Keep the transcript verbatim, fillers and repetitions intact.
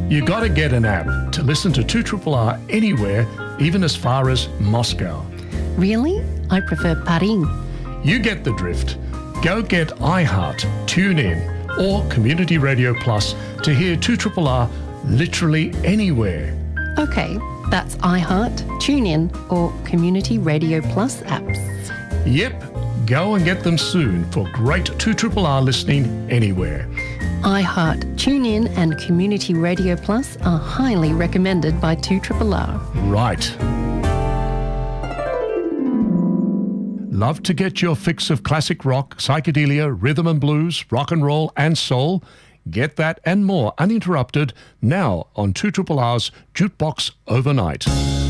You gotta get an app to listen to two R R R anywhere, even as far as Moscow. Really? I prefer Paris. You get the drift. Go get iHeart, TuneIn, or Community Radio Plus to hear two R R R literally anywhere. Okay, that's iHeart, TuneIn, or Community Radio Plus apps. Yep, go and get them soon for great two R R R listening anywhere. iHeart, TuneIn, and Community Radio Plus are highly recommended by two R R R. Right. Love to get your fix of classic rock, psychedelia, rhythm and blues, rock and roll, and soul? Get that and more uninterrupted now on two R R R's Jukebox Overnight.